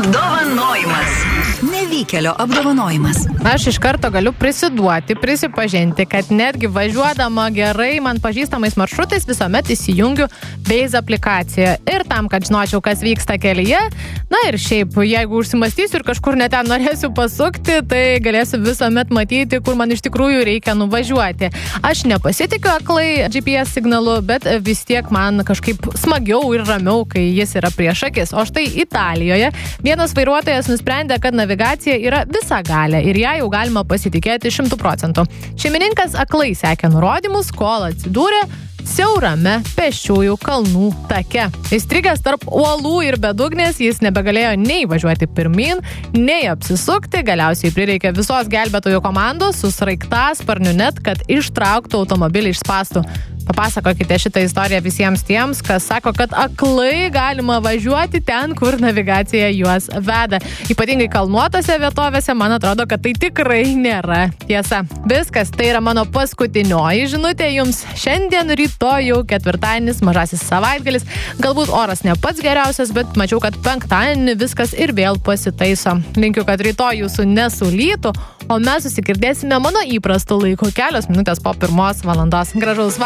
Apdovanojimas. Nevykėlio apdovanojimas. Aš iš karto galiu prisipažinti, kad netgi važiuodama gerai man pažįstamais maršrutais visuomet įsijungiu Waze aplikaciją. Ir tam, kad žinočiau, kas vyksta kelyje, na ir šiaip, jeigu užsimastysiu ir kažkur net ten norėsiu pasukti, tai galėsiu visuomet matyti, kur man iš tikrųjų reikia nuvažiuoti. Aš nepasitikiu aklai GPS signalu, bet vis tiek man kažkaip smagiau ir ramiau, kai jis yra prieš akis. O štai Italijoje vienas vairuotojas nusprendė, kad navigacija yra visagalė ir ją jau galima pasitikėti 100%. Šeimininkas aklai sekė nurodymus, kol atsidūrė siaurame pėsčiųjų kalnų take. Įstrigęs tarp uolų ir bedugnės, jis nebegalėjo nei važiuoti pirmyn, nei apsisukti. Galiausiai prireikė visos gelbėtojų komandos su sraigtasparniu net, kad ištrauktų automobilį iš spąstų. Papasakokite šitą istoriją visiems tiems, kas sako, kad aklai galima važiuoti ten, kur navigacija juos veda. Ypatingai kalnuotose vietovėse, man atrodo, kad tai tikrai nėra tiesa. Viskas, tai yra mano paskutinioji žinutė jums. Šiandien rytoj jau ketvirtadienis, mažasis savaitgalis. Galbūt oras ne pats geriausias, bet mačiau, kad penktadienį viskas ir vėl pasitaiso. Linkiu, kad rytoj jūsų nesulytų, o mes susigirdėsime mano įprastu laiku 4 minutės po 1 valandos. Gražaus